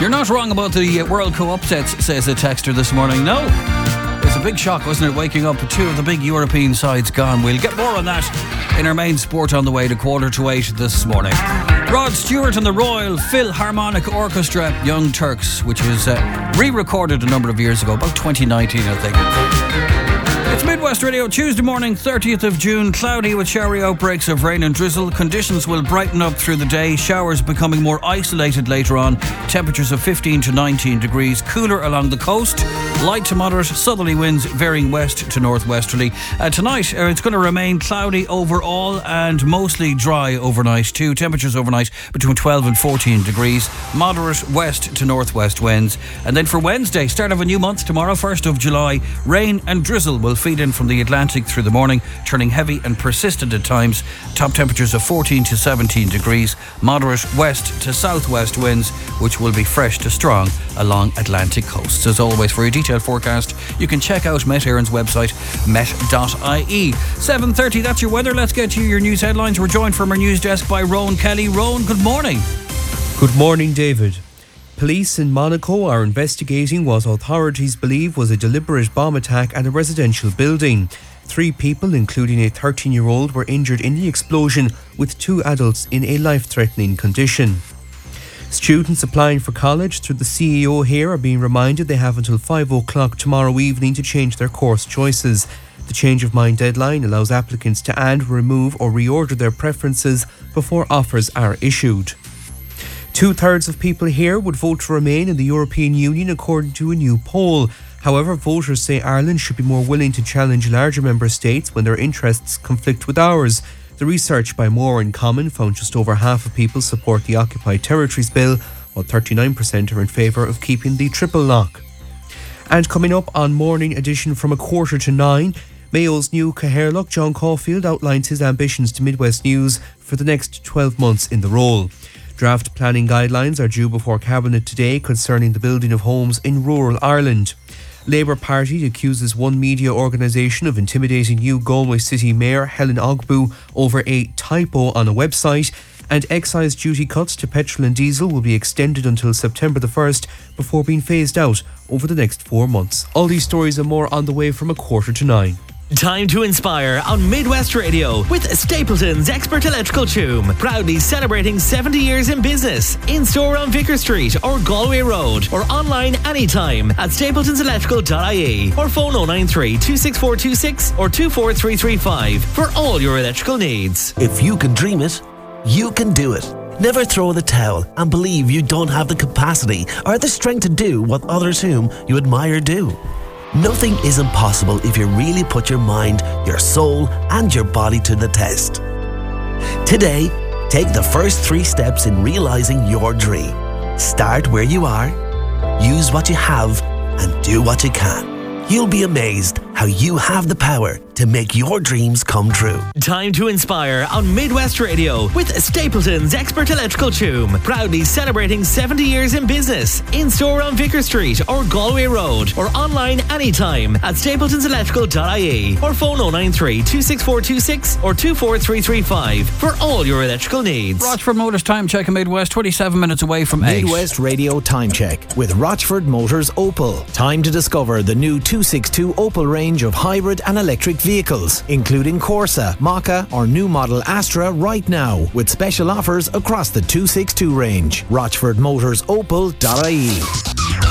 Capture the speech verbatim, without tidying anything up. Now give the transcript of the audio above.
You're not wrong about the uh, World Cup upsets, says a texter this morning. No, it was a big shock, wasn't it, waking up with two of the big European sides gone. We'll get more on that in our main sport on the way to quarter to eight this morning. Rod Stewart and the Royal Philharmonic Orchestra, Young Turks, which was uh, re-recorded a number of years ago, about twenty nineteen, I think. It's Midwest Radio, Tuesday morning, thirtieth of June. Cloudy with showery outbreaks of rain and drizzle. Conditions will brighten up through the day. Showers becoming more isolated later on. Temperatures of fifteen to nineteen degrees. Cooler along the coast. Light to moderate southerly winds varying west to northwesterly. Uh, tonight, uh, it's going to remain cloudy overall and mostly dry overnight too. Temperatures overnight between twelve and fourteen degrees. Moderate west to northwest winds. And then for Wednesday, start of a new month tomorrow, first of July, rain and drizzle will feed in from the Atlantic through the morning, turning heavy and persistent at times. Top temperatures of fourteen to seventeen degrees. Moderate west to southwest winds, which will be fresh to strong along Atlantic coasts. As always, for your detailed forecast, you can check out Met Éireann's website, met dot I E. seven thirty, that's your weather. Let's get you your news headlines. We're joined from our news desk by Rowan Kelly. Rowan, good morning. Good morning, David. Police in Monaco are investigating what authorities believe was a deliberate bomb attack at a residential building. Three people, including a thirteen-year-old, were injured in the explosion, with two adults in a life-threatening condition. Students applying for college through the C E O here are being reminded they have until five o'clock tomorrow evening to change their course choices. The change of mind deadline allows applicants to add, remove or reorder their preferences before offers are issued. Two-thirds of people here would vote to remain in the European Union, according to a new poll. However, voters say Ireland should be more willing to challenge larger member states when their interests conflict with ours. The research by More in Common found just over half of people support the Occupied Territories Bill, while thirty-nine percent are in favour of keeping the triple lock. And coming up on Morning Edition from a quarter to nine, Mayo's new Cathaoirleach, John Caulfield, outlines his ambitions to Midwest News for the next twelve months in the role. Draft planning guidelines are due before Cabinet today concerning the building of homes in rural Ireland. Labour Party accuses one media organisation of intimidating new Galway City Mayor Helen Ogbu over a typo on a website, and excise duty cuts to petrol and diesel will be extended until September the first before being phased out over the next four months. All these stories and more on the way from a quarter to nine. Time to inspire on Midwest Radio with Stapleton's Expert Electrical Toom. Proudly celebrating seventy years in business. In store on Vicar Street or Galway Road, or online anytime at stapletons electrical dot I E, or phone oh nine three, two six four two six or two four three three five for all your electrical needs. If you can dream it, you can do it. Never throw in the towel and believe you don't have the capacity or the strength to do what others whom you admire do. Nothing is impossible if you really put your mind, your soul and your body to the test. Today, take the first three steps in realising your dream. Start where you are, use what you have and do what you can. You'll be amazed how you have the power to make your dreams come true. Time to inspire on Midwest Radio with Stapleton's Expert Electrical Toom. Proudly celebrating seventy years in business. In store on Vicar Street or Galway Road, or online anytime at stapletons electrical dot I E, or phone oh nine three, two six four two six or two four three three five for all your electrical needs. Rochford Motors Time Check in Midwest, twenty-seven minutes away from eight. Midwest Radio Time Check with Rochford Motors Opel. Time to discover the new two sixty-two Opel range of hybrid and electric vehicles, including Corsa, Mokka or new model Astra right now, with special offers across the two sixty-two range. Rochford Motors Opel dot I E.